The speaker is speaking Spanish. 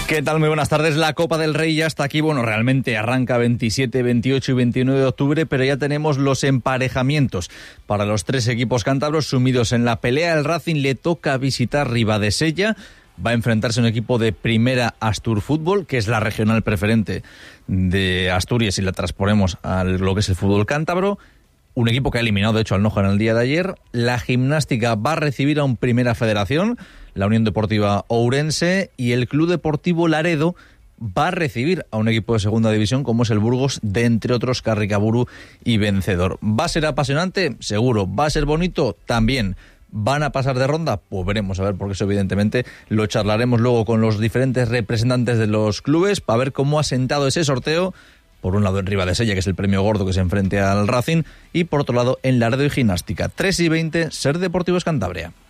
¿Qué tal? Muy buenas tardes. La Copa del Rey ya está aquí. Bueno, realmente arranca 27, 28 y 29 de octubre, pero ya tenemos los emparejamientos para los tres equipos cántabros sumidos en la pelea. El Racing le toca visitar Ribadesella. Va a enfrentarse a un equipo de primera, Astur Fútbol, que es la regional preferente de Asturias si la transponemos a lo que es el fútbol cántabro. Un equipo que ha eliminado, de hecho, al Noja en el día de ayer. La Gimnástica va a recibir a un Primera Federación, la Unión Deportiva Ourense, y el Club Deportivo Laredo va a recibir a un equipo de segunda división como es el Burgos, de entre otros Carricaburu y Vencedor. ¿Va a ser apasionante? Seguro. ¿Va a ser bonito? También. ¿Van a pasar de ronda? Pues veremos, a ver, porque eso evidentemente lo charlaremos luego con los diferentes representantes de los clubes para ver cómo ha sentado ese sorteo. Por un lado en Ribadesella, que es el premio gordo que se enfrente al Racing, y por otro lado en Laredo y Gimnástica. 3:20, Ser Deportivos Cantabria.